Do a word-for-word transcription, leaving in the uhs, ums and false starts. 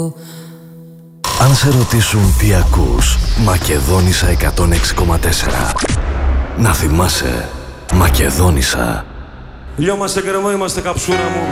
Αν σε ρωτήσουν τι ακούς, Μακεδόνισσα εκατόν έξι κόμμα τέσσερα. Να θυμάσαι, Μακεδόνισσα. Λιώμαστε κρεμό, είμαστε καψούρα μου.